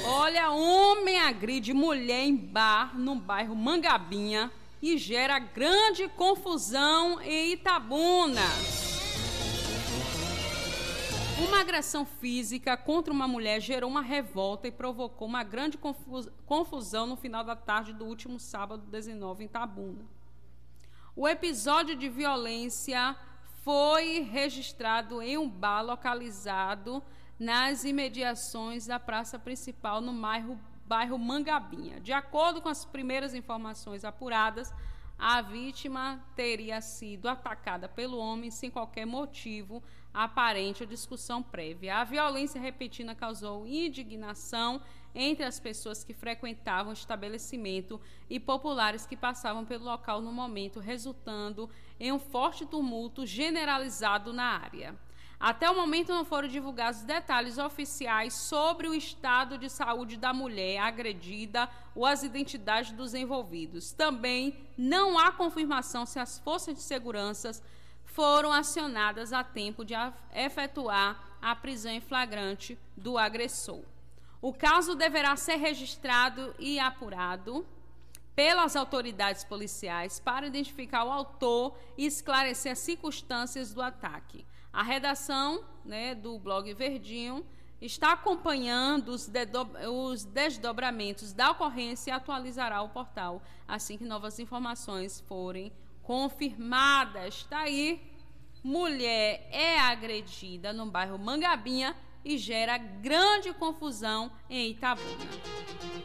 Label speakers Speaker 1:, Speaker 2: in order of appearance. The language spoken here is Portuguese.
Speaker 1: Olha, homem agride mulher em bar no bairro Mangabinha e gera grande confusão em Itabuna. Uma agressão física contra uma mulher gerou uma revolta e provocou uma grande confusão no final da tarde do último sábado 19 em Itabuna. O episódio de violência foi registrado em um bar localizado nas imediações da praça principal no bairro Mangabinha. De acordo com as primeiras informações apuradas, a vítima teria sido atacada pelo homem sem qualquer motivo aparente ou discussão prévia. A violência repentina causou indignação entre as pessoas que frequentavam o estabelecimento e populares que passavam pelo local no momento, resultando em um forte tumulto generalizado na área. Até o momento não foram divulgados detalhes oficiais sobre o estado de saúde da mulher agredida ou as identidades dos envolvidos. Também não há confirmação se as forças de segurança foram acionadas a tempo de efetuar a prisão em flagrante do agressor. O caso deverá ser registrado e apurado pelas autoridades policiais para identificar o autor e esclarecer as circunstâncias do ataque. A redação, do blog Verdinho está acompanhando os desdobramentos da ocorrência e atualizará o portal assim que novas informações forem confirmadas. Está aí, mulher é agredida no bairro Mangabinha e gera grande confusão em Itabuna.